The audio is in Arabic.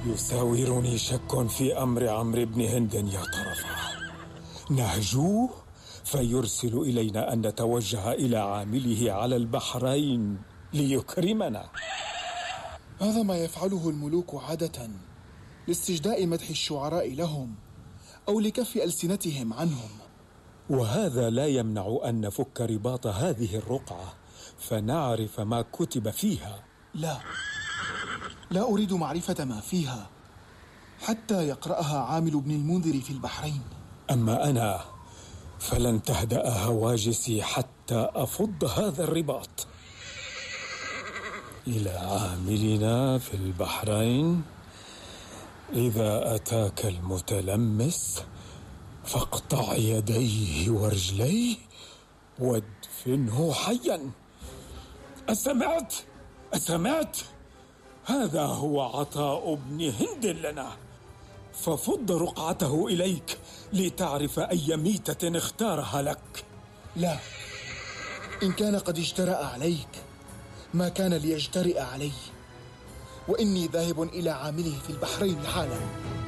يساورني شك في أمر عمرو بن هند يا طرفة. نهجوه فيرسل إلينا أن نتوجه إلى عامله على البحرين ليكرمنا. هذا ما يفعله الملوك عادة لاستجداء مدح الشعراء لهم أو لكف ألسنتهم عنهم. وهذا لا يمنع أن نفك رباط هذه الرقعة فنعرف ما كتب فيها. لا أريد معرفة ما فيها حتى يقرأها عامل بن المنذر في البحرين. أما أنا فلن تهدأ هواجسي حتى أفض هذا الرباط. إلى عاملنا في البحرين: إذا أتاك المتلمس فاقطع يديه ورجليه وادفنه حيا. أسمعت؟ هذا هو عطاء ابن هند لنا، ففض رقعته إليك لتعرف أي ميتة اختارها لك. لا، إن كان قد اجترأ عليك ما كان ليجترئ علي، وإني ذاهب إلى عامله في البحرين حالا.